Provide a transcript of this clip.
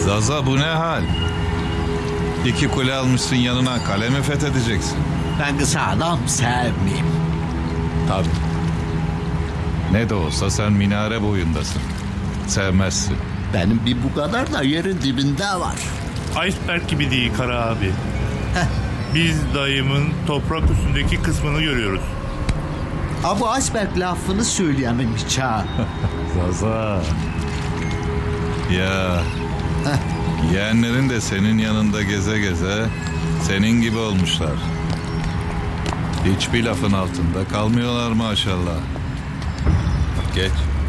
Zaza bu ne hal? 2 kule almışsın yanına, kale mi fethedeceksin? Ben kısa adam sevmeyeyim. Tabii. Ne de olsa sen minare boyundasın. Sevmezsin. Benim bir bu kadar da yerin dibinde var. Iceberg gibi değil Kara abi. Biz dayımın toprak üstündeki kısmını görüyoruz. Ha bu iceberg lafını söyleyemem hiç ha. Zaza. Ya. Yeğenlerin de senin yanında geze geze senin gibi olmuşlar. Hiçbir lafın altında kalmıyorlar maşallah. Geç.